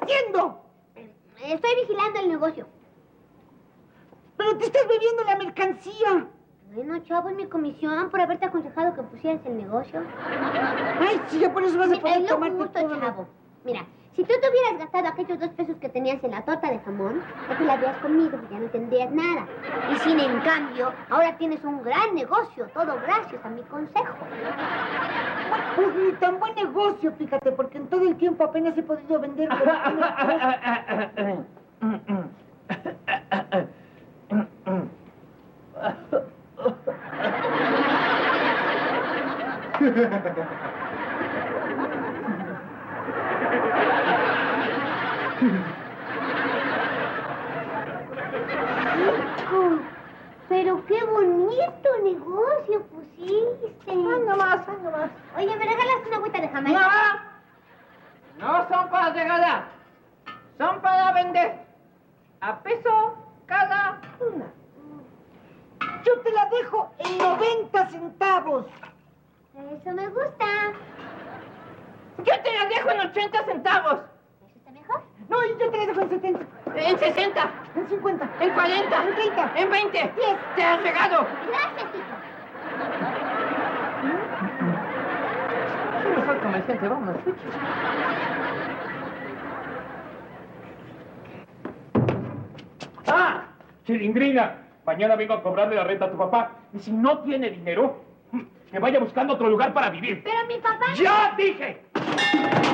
haciendo? Estoy vigilando el negocio. Pero te estás bebiendo la mercancía. Bueno, chavo, es mi comisión por haberte aconsejado que pusieras el negocio. Ay, sí, ya por eso vas a poder Es lo tomarte justo, todo. chavo. Mira, si tú te hubieras gastado aquellos 2 pesos que tenías en la torta de jamón, ya te la habrías comido y ya no tendrías nada. Y sin en cambio, ahora tienes un gran negocio, todo gracias a mi consejo. Pues ni tan buen negocio, fíjate, porque en todo el tiempo apenas he podido vender. Hijo, pero qué bonito negocio pusiste. Nomás. Oye, ¿me regalas una agüita de Jamaica? No son para regalar, son para vender. A peso cada una. Yo te la dejo en 90 centavos. Eso me gusta. Yo te la dejo en 80 centavos. ¿Eso está mejor? No, yo te la dejo en 70. En 60. En 50. En 40. En 30. En 20. 10. Te has regado. Gracias, hijo. Soy mejor comerciante, vámonos. ¡Ah! Chilindrina, mañana vengo a cobrarle la renta a tu papá. Y si no tiene dinero, que vaya buscando otro lugar para vivir. Pero mi papá... ¡Ya dije!